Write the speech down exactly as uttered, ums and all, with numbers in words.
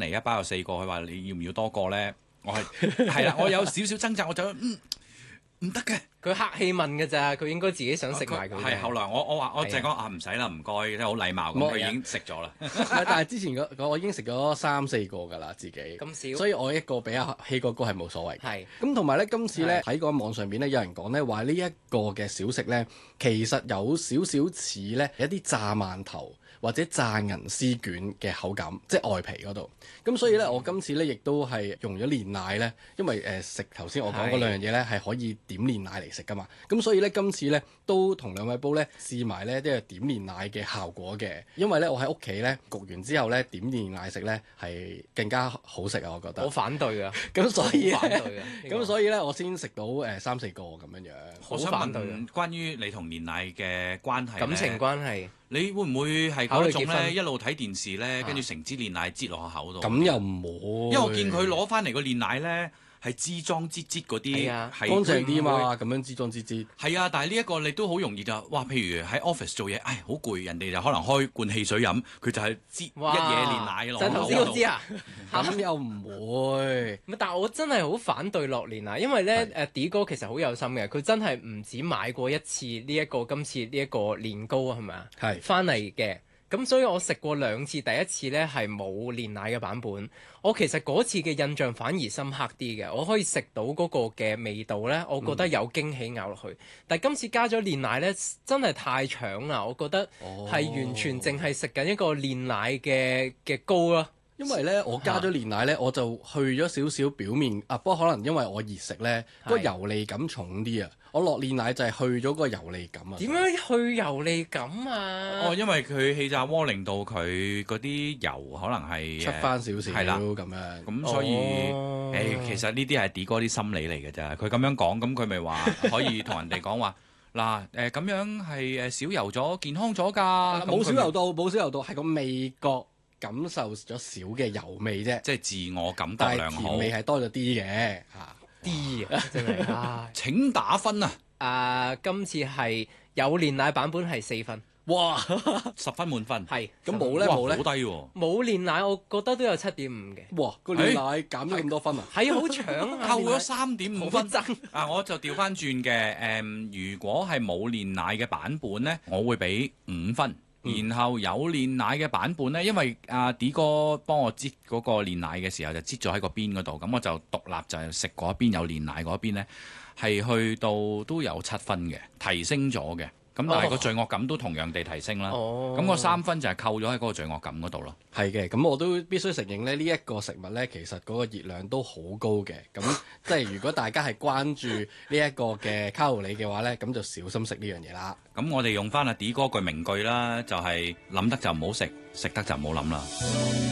嚟一包有四個，佢話你要唔要多個咧？我係係啦，我有少少掙扎，我就嗯唔得嘅。 佢客氣問嘅咋，佢應該自己想食埋佢。 係後來我我話我淨係講啊唔使啦，唔該，即係好禮貌咁，佢已經食咗啦。 但係之前嗰我已經食咗三四個㗎啦，自己咁少， 所以我一個比阿希哥哥係冇所謂。 係咁同埋咧，今次咧喺個網上邊咧，有人講咧話呢一個嘅小食咧，其實有少少似咧一啲炸饅頭或者炸銀絲卷嘅口感，即係外皮嗰度。咁所以咧，我今次咧亦都係用咗煉奶咧，因為誒食頭先我講嗰兩樣嘢咧係可以點煉奶嚟食噶嘛。咁所以咧，今次咧都同兩位煲咧試埋咧即係點煉奶嘅效果嘅。因為咧我喺屋企咧焗完之後咧點煉奶食咧係更加好食啊！我覺得。 我反對啊！ 咁所以反對啊！ 咁所以咧我先食到誒三四個咁樣樣。 我想問關於你同煉奶嘅關係， 感情關係， 你會唔會係嗰種咧一路睇電視咧，跟住成支煉奶擠落口度？ 咁又唔會， 因為我見佢攞翻嚟個煉奶咧係支裝支支嗰啲， 係乾淨啲嘛，咁樣支裝支支。 係啊，但係呢一個你都好容易就哇，譬如喺 office 做嘢，唉好攰，人哋就可能開罐汽水飲，佢就係支一嘢煉奶落口度。 就頭先嗰支啊， 咁又唔會。 但係我真係好反對落煉奶，因為咧誒 D 哥其實好有心嘅，佢真係唔止買過一次呢、這、一個今次呢一個年糕係咪啊？ 係翻嚟嘅。咁所以我食過兩次，第一次呢係冇煉奶嘅版本。我其實嗰次嘅印象反而深刻啲嘅，我可以食到嗰個嘅味道呢，我覺得有驚喜咬落去。嗯、但係今次加咗煉奶呢，真係太搶啦！我覺得係完全淨係食緊一個煉奶嘅嘅糕咯。 因為咧，我加咗煉奶咧，我就去咗少少表面啊。不過可能因為我熱食咧，個油膩感重啲啊。我落煉奶就係去咗個油膩感啊。 點樣去油膩感啊？ 哦，因為佢氣炸鍋令到佢嗰啲油可能係出翻少少，係啦咁樣。 咁所以誒、 哦欸，其實呢啲係 D 哥啲心理嚟嘅咋。佢咁樣講，咁佢咪話可以同人哋講話嗱誒，咁樣係誒少油咗，健康咗㗎。 冇少油到，冇少油到，係個味覺。感受咗少嘅油味啫， 即係自我感覺良好。 甜味係多咗啲嘅嚇， 啲啊真係啊！ 請打分啊！ 啊，今次係有煉奶版本係四分， 哇， 十分滿分。 係咁冇咧冇咧， 好低喎。 冇煉奶，我覺得都有七點五嘅。 哇，個煉奶減咗咁多分啊！ 係好搶啊！ 扣咗三點五分。 爭啊，我就調翻轉嘅誒，如果係冇煉奶嘅版本咧，我會俾五分。然後有煉奶嘅版本呢，因為阿 D 哥幫我擠嗰個煉奶嘅時候就擠咗喺個邊嗰度，咁我就獨立就係食嗰邊有煉奶嗰邊呢，係去到都有七分嘅，提升咗嘅。咁但係個罪惡感都同樣地提升啦。咁個三分就係扣咗喺嗰個罪惡感嗰度咯。 係嘅，咁我都必須承認咧，呢、這、一個食物呢，其實嗰個熱量都好高嘅。咁即係如果大家係關注呢一個嘅卡路里嘅話呢，咁就小心食呢樣嘢啦。 咁我哋用翻阿 D 哥句名句啦，就係、是、諗得就唔好食，食得就唔好諗啦。